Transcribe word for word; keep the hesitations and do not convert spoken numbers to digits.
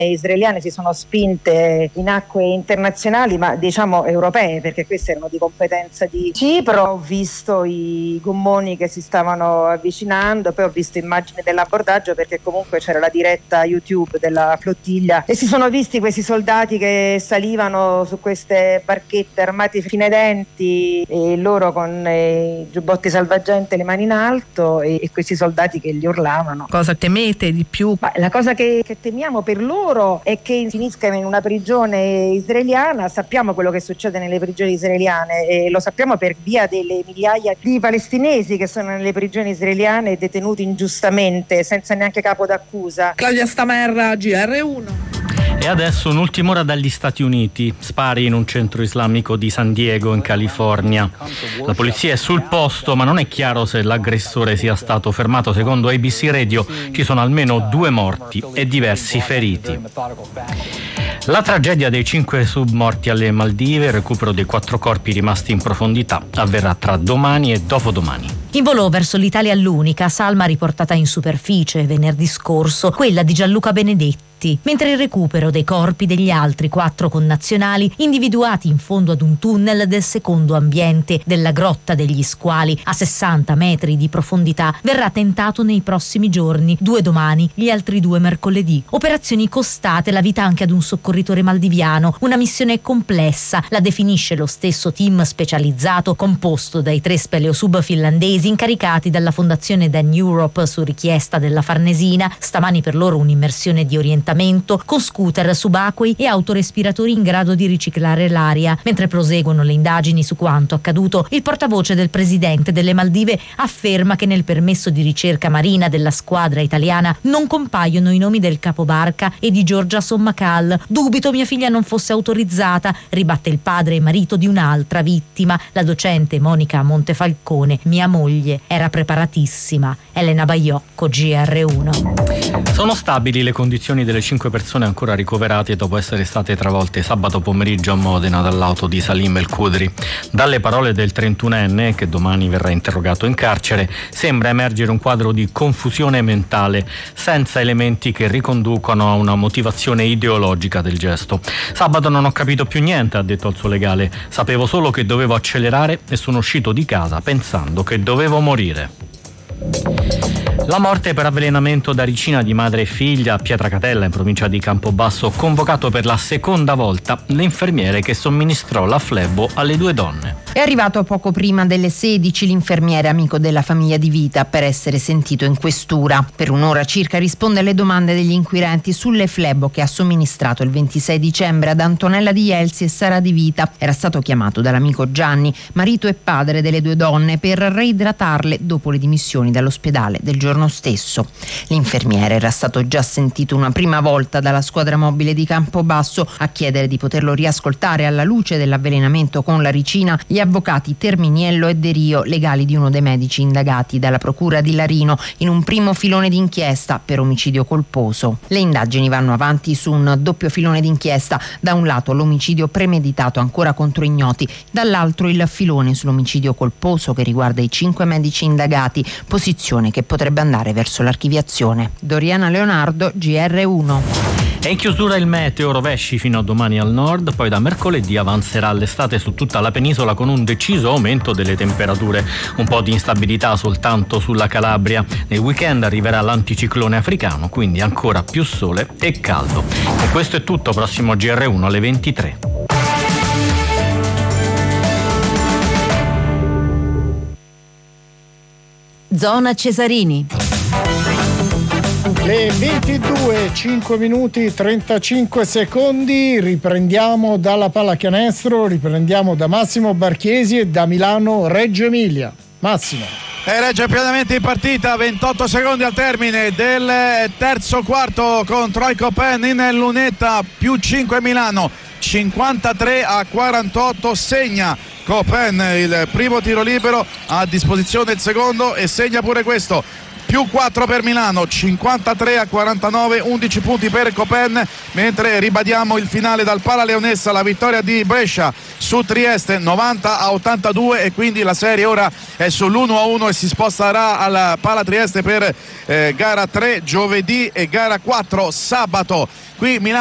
israeliane si sono spinte in acque internazionali, ma diciamo europee, perché queste erano di competenza di Cipro. Ho visto i gommoni che si stavano avvicinando, poi ho visto immagini dell'abbordaggio, perché comunque c'era la diretta YouTube della flottiglia e si sono visti questi soldati che salivano su queste barchette armati fino ai denti e loro con i giubbotti salvagente, le mani in alto, e, e questi soldati che gli urlavano. Cosa temete di più? Ma la cosa che, che temiamo per loro è che finiscano in una prigione israeliana. Sappiamo quello che succede nelle prigioni israeliane e lo sappiamo per via delle migliaia di palestinesi che sono nelle prigioni israeliane detenuti ingiustamente senza neanche capo d'accusa. Claudia Stamerra, G R uno. E adesso un'ultima ora dagli Stati Uniti. Spari in un centro islamico di San Diego, in California. La polizia è sul posto, ma non è chiaro se l'aggressore sia stato fermato. Secondo A B C Radio ci sono almeno due morti e diversi feriti. La tragedia dei cinque submorti alle Maldive, il recupero dei quattro corpi rimasti in profondità, avverrà tra domani e dopodomani. In volo verso l'Italia l'unica salma riportata in superficie venerdì scorso, quella di Gianluca Benedetti, mentre il recupero dei corpi degli altri quattro connazionali individuati in fondo ad un tunnel del secondo ambiente della Grotta degli Squali a sessanta metri di profondità verrà tentato nei prossimi giorni, due domani, gli altri due mercoledì. Operazioni costate la vita anche ad un soccorritore maldiviano, una missione complessa, la definisce lo stesso team specializzato composto dai tre speleosub finlandesi incaricati dalla fondazione Dan Europe su richiesta della Farnesina. Stamani per loro un'immersione di orientamento con scooter subacquei e autorespiratori in grado di riciclare l'aria. Mentre proseguono le indagini su quanto accaduto, il portavoce del presidente delle Maldive afferma che nel permesso di ricerca marina della squadra italiana non compaiono i nomi del capobarca e di Giorgia Sommacal. Dubito mia figlia non fosse autorizzata, ribatte il padre e marito di un'altra vittima, la docente Monica Montefalcone. Mia moglie era preparatissima. Elena Baiocco, G R uno. Sono stabili le condizioni delle cinque persone ancora ricoverate dopo essere state travolte sabato pomeriggio a Modena dall'auto di Salim El Khudri. Dalle parole del trentunenne, che domani verrà interrogato in carcere, sembra emergere un quadro di confusione mentale, senza elementi che riconducono a una motivazione ideologica del gesto. Sabato non ho capito più niente, ha detto al suo legale. Sapevo solo che dovevo accelerare e sono uscito di casa pensando che dovevo morire. La morte per avvelenamento da ricina di madre e figlia a Pietracatella, in provincia di Campobasso, convocato per la seconda volta l'infermiere che somministrò la flebo alle due donne. È arrivato poco prima delle sedici l'infermiere amico della famiglia di Vita per essere sentito in questura. Per un'ora circa risponde alle domande degli inquirenti sulle flebo che ha somministrato il ventisei dicembre ad Antonella Di Jelsi e Sara Di Vita. Era stato chiamato dall'amico Gianni, marito e padre delle due donne, per reidratarle dopo le dimissioni dall'ospedale del giorno stesso. L'infermiere era stato già sentito una prima volta dalla squadra mobile di Campobasso. A chiedere di poterlo riascoltare alla luce dell'avvelenamento con la ricina gli avvocati Terminiello e De Rio, legali di uno dei medici indagati dalla procura di Larino in un primo filone d'inchiesta per omicidio colposo. Le indagini vanno avanti su un doppio filone d'inchiesta: da un lato l'omicidio premeditato ancora contro ignoti, dall'altro il filone sull'omicidio colposo che riguarda i cinque medici indagati, posizione che potrebbe andare verso l'archiviazione. Doriana Leonardo, G R uno. È in chiusura il meteo, rovesci fino a domani al nord, poi da mercoledì avanzerà l'estate su tutta la penisola con un deciso aumento delle temperature, un po' di instabilità soltanto sulla Calabria. Nel weekend arriverà l'anticiclone africano, quindi ancora più sole e caldo. E questo è tutto, prossimo G R uno alle ventitré. Zona Cesarini. Le ventidue, cinque minuti, trentacinque secondi, riprendiamo dalla pallacanestro, riprendiamo da Massimo Barchiesi e da Milano Reggio Emilia. Massimo. E Reggio è pienamente in partita, ventotto secondi al termine del terzo quarto con Troy Copen in lunetta, più cinque Milano, cinquantatré a quarantotto, segna Copen il primo tiro libero, a disposizione il secondo e segna pure questo. più quattro per Milano, cinquantatré a quarantanove, undici punti per Copen, mentre ribadiamo il finale dal Pala Leonessa, la vittoria di Brescia su Trieste novanta a ottantadue, e quindi la serie ora è sull'uno a uno e si sposterà al Pala Trieste per eh, gara tre giovedì e gara quattro sabato. Qui Milano